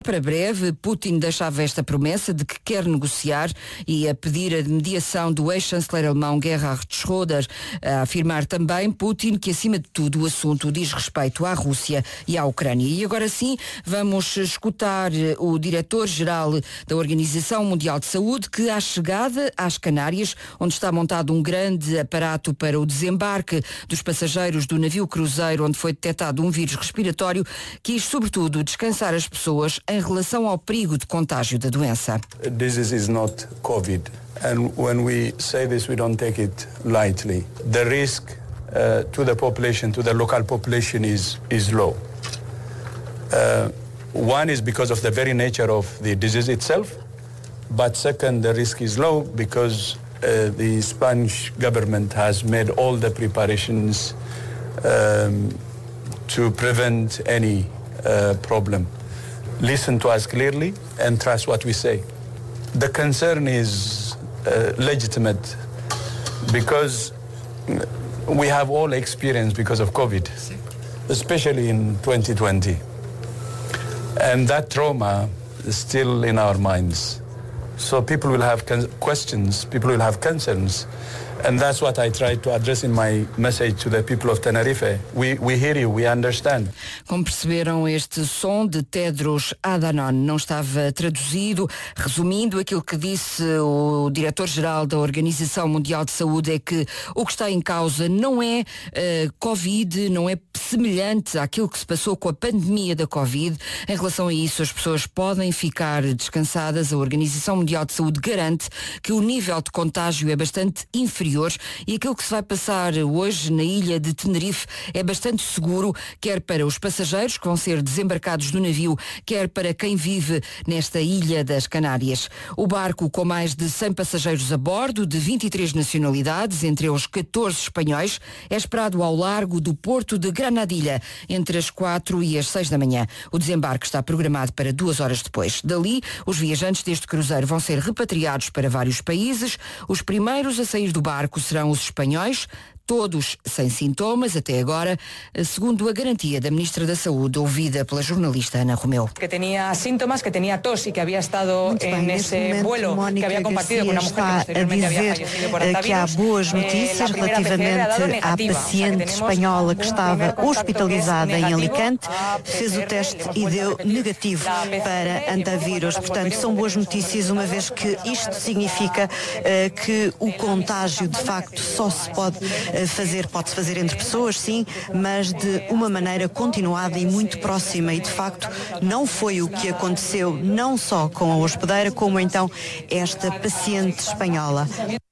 Para breve, Putin deixava esta promessa de que quer negociar e a pedir a mediação do ex-chanceler alemão Gerhard Schröder, a afirmar também Putin que, acima de tudo, o assunto diz respeito à Rússia e à Ucrânia. E agora sim, vamos escutar o diretor-geral da Organização Mundial de Saúde, que à chegada às Canárias, onde está montado um grande aparato para o desembarque dos passageiros do navio cruzeiro onde foi detectado um vírus respiratório, quis, sobretudo, descansar as pessoas em relação ao perigo de contágio da doença. This is not COVID, and when we say this, we don't take it lightly. The risk to the population, to the local population, is low. One is because of the very nature of the disease itself, but second, the risk is low because the Spanish government has made all the preparations to prevent any problem. Listen to us clearly and trust what we say. The concern is legitimate because we have all experienced because of COVID, especially in 2020. And that trauma is still in our minds. So people will have questions, people will have concerns. And that's what I tried to address in my message to the people of Tenerife. We hear you, we understand. Como perceberam, este som de Tedros Adhanom não estava traduzido. Resumindo, aquilo que disse o diretor-geral da Organização Mundial de Saúde é que o que está em causa não é Covid, não é semelhante àquilo que se passou com a pandemia da Covid. Em relação a isso, as pessoas podem ficar descansadas. A Organização Mundial de Saúde garante que o nível de contágio é bastante inferior e aquilo que se vai passar hoje na ilha de Tenerife é bastante seguro, quer para os passageiros que vão ser desembarcados do navio, quer para quem vive nesta ilha das Canárias. O barco, com mais de 100 passageiros a bordo, de 23 nacionalidades, entre os 14 espanhóis, é esperado ao largo do porto de Granadilha, entre as 4 e as 6 da manhã. O desembarque está programado para 2 horas depois. Dali, os viajantes deste cruzeiro vão ser repatriados para vários países. Os primeiros a sair do barco serão os espanhóis, todos sem sintomas até agora, segundo a garantia da Ministra da Saúde, ouvida pela jornalista Ana Romeu. Que tinha sintomas, que tinha tos e que havia estado nesse vuelo que havia compartido com uma mulher que posteriormente havia falecido por hantavirus. Que há boas notícias relativamente à paciente espanhola que estava hospitalizada em Alicante, fez o teste e deu negativo para hantavirus. Portanto, são boas notícias, uma vez que isto significa que o contágio de facto só se pode-se fazer entre pessoas, sim, mas de uma maneira continuada e muito próxima, e de facto não foi o que aconteceu não só com a hospedeira, como então esta paciente espanhola.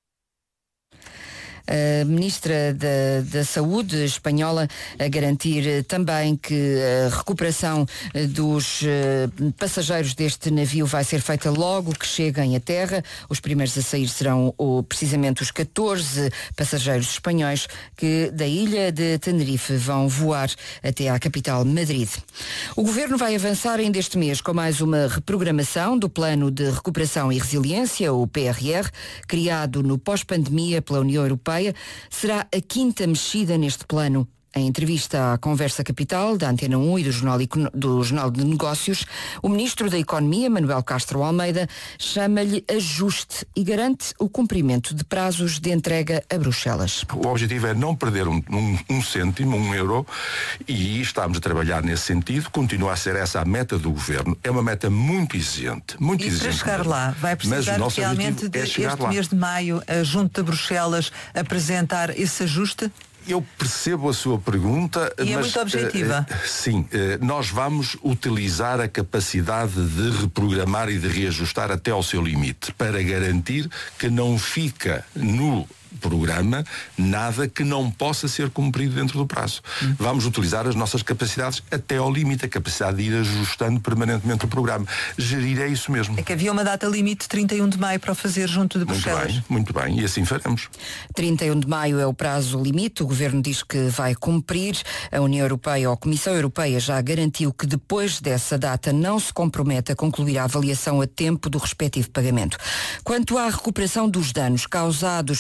A Ministra da Saúde espanhola a garantir também que a recuperação dos passageiros deste navio vai ser feita logo que cheguem à terra. Os primeiros a sair serão precisamente os 14 passageiros espanhóis que da ilha de Tenerife vão voar até à capital Madrid. O Governo vai avançar ainda este mês com mais uma reprogramação do Plano de Recuperação e Resiliência, o PRR, criado no pós-pandemia pela União Europeia. Será a 5ª mexida neste plano. Em entrevista à Conversa Capital, da Antena 1 e do Jornal de Negócios, o Ministro da Economia, Manuel Castro Almeida, chama-lhe ajuste e garante o cumprimento de prazos de entrega a Bruxelas. O objetivo é não perder um cêntimo, um euro, e estamos a trabalhar nesse sentido. Continua a ser essa a meta do Governo. É uma meta muito exigente. Muito e exigente. para chegar lá, vai precisar realmente este mês de maio, junto de Bruxelas, apresentar esse ajuste? Eu percebo a sua pergunta, mas é muito objetiva. Sim, nós vamos utilizar a capacidade de reprogramar e de reajustar até ao seu limite, para garantir que não fica no programa nada que não possa ser cumprido dentro do prazo. Vamos utilizar as nossas capacidades até ao limite, a capacidade de ir ajustando permanentemente o programa. Gerir é isso mesmo. É que havia uma data limite, 31 de maio, para o fazer junto de Bruxelas. Muito bem, e assim faremos. 31 de maio é o prazo limite, o Governo diz que vai cumprir. A União Europeia, ou a Comissão Europeia, já garantiu que depois dessa data não se compromete a concluir a avaliação a tempo do respectivo pagamento. Quanto à recuperação dos danos causados pelo comboio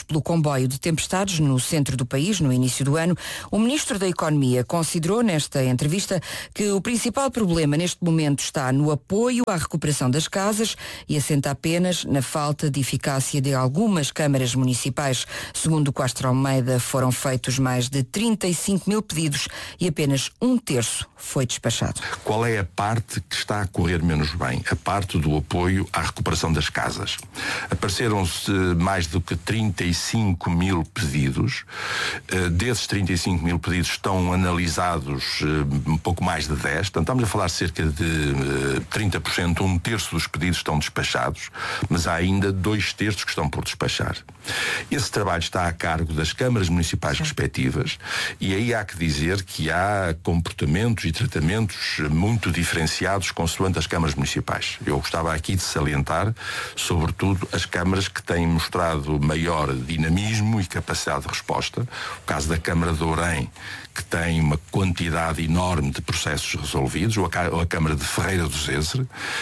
comboio de tempestades no centro do país no início do ano, o Ministro da Economia considerou nesta entrevista que o principal problema neste momento está no apoio à recuperação das casas e assenta apenas na falta de eficácia de algumas câmaras municipais. Segundo o Castro Almeida, foram feitos mais de 35 mil pedidos e apenas 1/3 foi despachado. Qual é a parte que está a correr menos bem? A parte do apoio à recuperação das casas. Apareceram-se mais do que 35 mil pedidos. Desses 35 mil pedidos estão analisados um pouco mais de 10. Portanto, estamos a falar de cerca de 30%, 1/3 dos pedidos estão despachados, mas há ainda 2/3 que estão por despachar. Esse trabalho está a cargo das câmaras municipais respectivas e aí há que dizer que há comportamentos e tratamentos muito diferenciados consoante as câmaras municipais. Eu gostava aqui de salientar, sobretudo, as câmaras que têm mostrado maior dinamismo e capacidade de resposta. O caso da Câmara de Ourém, que tem uma quantidade enorme de processos resolvidos, ou a Câmara de Ferreira do Zezer,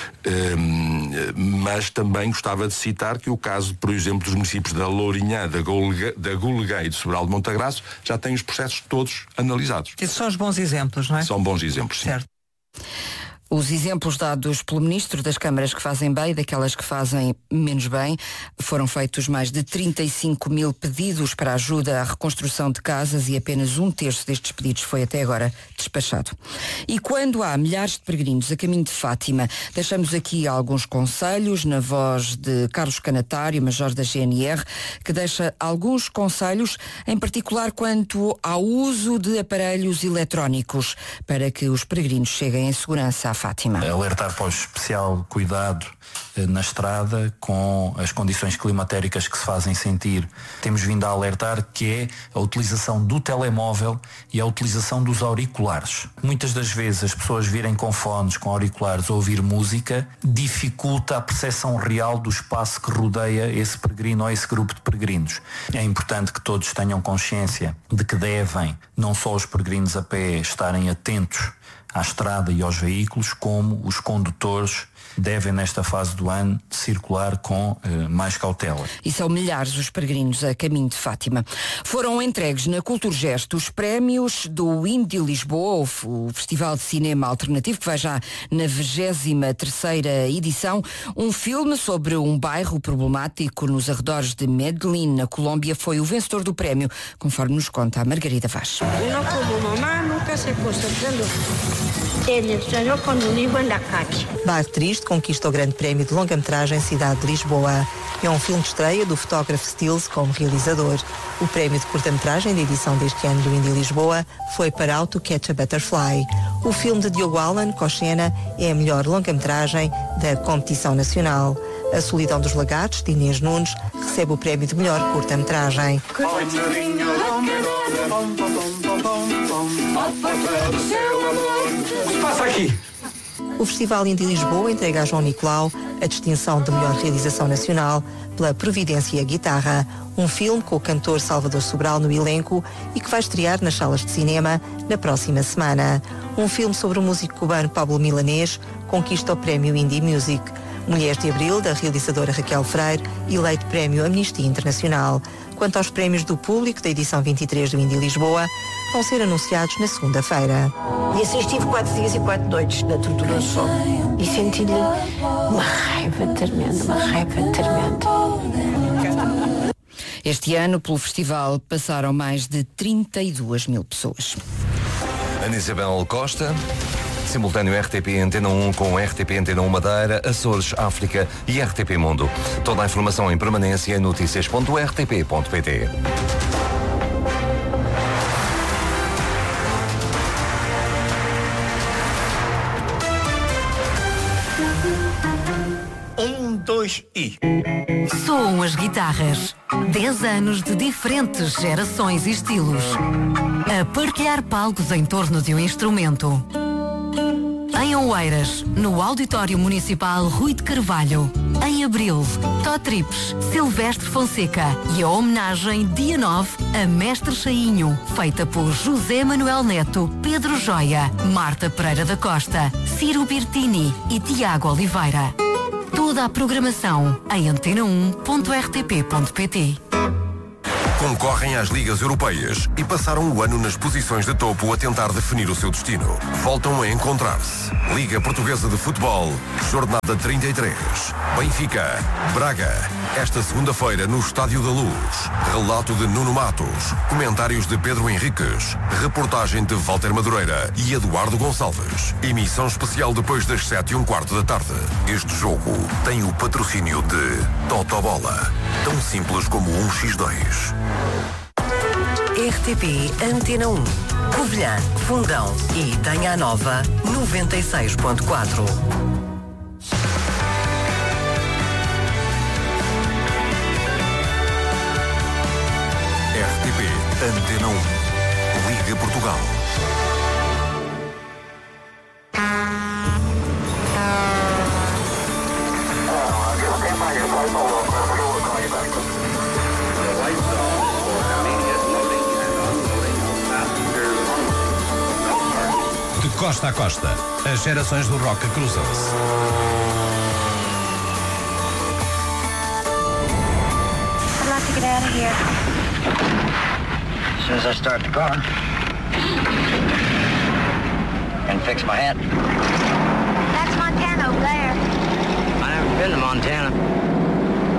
mas também gostava de citar que o caso, por exemplo, dos municípios da Lourinhã, da Gulgué e de Sobral de Montagraço já têm os processos todos analisados. Esses são os bons exemplos, não é? São bons exemplos, sim. Certo. Os exemplos dados pelo Ministro das câmaras que fazem bem e daquelas que fazem menos bem, foram feitos mais de 35 mil pedidos para ajuda à reconstrução de casas e apenas 1/3 destes pedidos foi até agora despachado. E quando há milhares de peregrinos a caminho de Fátima, deixamos aqui alguns conselhos na voz de Carlos Canatário, Major da GNR, que deixa alguns conselhos, em particular quanto ao uso de aparelhos eletrónicos, para que os peregrinos cheguem em segurança à Fátima. Alertar para o especial cuidado na estrada com as condições climatéricas que se fazem sentir. Temos vindo a alertar que é a utilização do telemóvel e a utilização dos auriculares. Muitas das vezes as pessoas virem com fones, com auriculares ou ouvir música, dificulta a percepção real do espaço que rodeia esse peregrino ou esse grupo de peregrinos. É importante que todos tenham consciência de que devem, não só os peregrinos a pé, estarem atentos à estrada e aos veículos, como os condutores devem, nesta fase do ano, circular com mais cautela. E são milhares os peregrinos a caminho de Fátima. Foram entregues na Culturgest os prémios do Indie Lisboa, o Festival de Cinema Alternativo, que vai já na 23ª edição. Um filme sobre um bairro problemático nos arredores de Medellín, na Colômbia, foi o vencedor do prémio, conforme nos conta a Margarida Vaz. Uno como mamá nunca se concentrando. Ele sonhou com um livro na calle. Bar Triste conquista o grande prémio de longa-metragem Cidade de Lisboa. É um filme de estreia do fotógrafo Stills como realizador. O prémio de curta-metragem da edição deste ano do Indie Lisboa foi para How to Catch a Butterfly. O filme de Diogo Allan, Cochena, é a melhor longa-metragem da competição nacional. A Solidão dos Lagartos, de Inês Nunes, recebe o prémio de melhor curta-metragem. O que passa aqui? O Festival Indie Lisboa entrega a João Nicolau a distinção de melhor realização nacional pela Providência e a Guitarra, um filme com o cantor Salvador Sobral no elenco e que vai estrear nas salas de cinema na próxima semana. Um filme sobre o músico cubano Pablo Milanés conquista o prémio Indie Music. Mulheres de Abril, da realizadora Raquel Freire, eleito prémio Amnistia Internacional. Quanto aos prémios do público da edição 23 do Indie Lisboa, vão ser anunciados na segunda-feira. E assim estive 4 dias e 4 noites na tortura do sono. E senti-lhe uma raiva tremenda. Este ano, pelo festival, passaram mais de 32 mil pessoas. Ana Isabel Costa, simultâneo RTP Antena 1 com RTP Antena 1 Madeira, Açores, África e RTP Mundo. Toda a informação em permanência em notícias.rtp.pt. Soam as guitarras. 10 anos de diferentes gerações e estilos. A partilhar palcos em torno de um instrumento. Em Oeiras, no Auditório Municipal Rui de Carvalho. Em abril, Tó Trips, Silvestre Fonseca e a homenagem dia 9 a Mestre Chainho, feita por José Manuel Neto, Pedro Joia, Marta Pereira da Costa, Ciro Birtini e Tiago Oliveira. Toda a programação em antena1.rtp.pt. Concorrem às ligas europeias e passaram o ano nas posições de topo a tentar definir o seu destino. Voltam a encontrar-se. Liga Portuguesa de Futebol, jornada 33. Benfica, Braga. Esta segunda-feira no Estádio da Luz. Relato de Nuno Matos. Comentários de Pedro Henriques. Reportagem de Walter Madureira e Eduardo Gonçalves. Emissão especial depois das 7:15 da tarde. Este jogo tem o patrocínio de Totobola. Tão simples como 1x2. RTP Antena 1. Covilhã, Fundão e Itanha Nova 96.4. RTP Antena 1. Liga Portugal. De costa a costa, as gerações do rock cruzam-se. I'd like to get out of here. As soon as I start the car and fix my hat.